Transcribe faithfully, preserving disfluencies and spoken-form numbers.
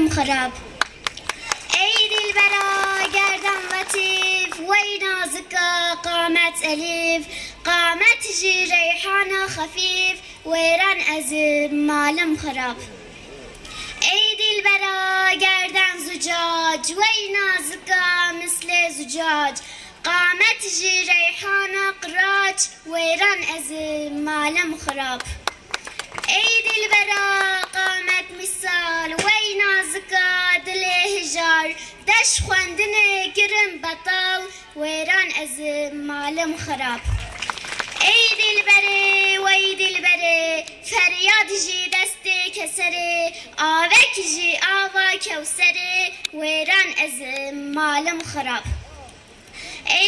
خراب. ای دلبرا گردن لطیف وی نازکا قامت الیف، قامت جی ریحان خفیف ویران از مالم خراب. ای دلبرا گردن زجاج وی نازکا مثل زجاج، قامت جی ریحان قراج ویران از مالم خراب. ای دلبرا قامت مثال وی نازکا دل هجار، دش خواندن گرم بطال ویران از مالم خراب. ای دلبره وی دلبره فریاد جی دست کسره، آوک جی آوا کوسره ویران از مالم خراب.